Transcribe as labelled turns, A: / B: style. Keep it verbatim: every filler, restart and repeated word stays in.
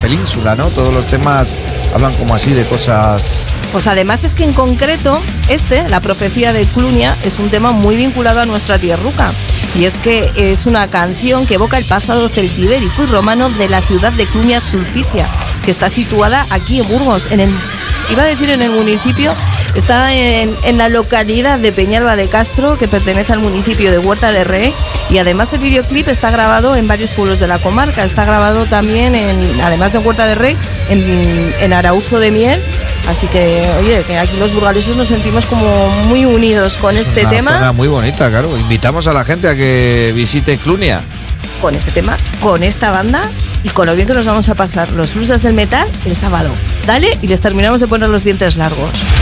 A: península, ¿no? Todos los temas hablan como así de cosas...
B: Pues además es que en concreto, este, la profecía de Clunia, es un tema muy vinculado a nuestra tierruca. Y es que es una canción que evoca el pasado celtibérico y romano de la ciudad de Clunia Sulpicia, que está situada aquí en Burgos, en el, iba a decir en el municipio, está en, en la localidad de Peñalba de Castro, que pertenece al municipio de Huerta de Rey, y además el videoclip está grabado en varios pueblos de la comarca, está grabado también, en, además de Huerta de Rey, en, en Arauzo de Miel. Así que, oye, que aquí los burgaleses nos sentimos como muy unidos con
A: es
B: este
A: una
B: tema.
A: Zona muy bonita, claro. Invitamos a la gente a que visite Clunia.
B: Con este tema, con esta banda y con lo bien que nos vamos a pasar los Blusas del Metal el sábado. Dale y les terminamos de poner los dientes largos.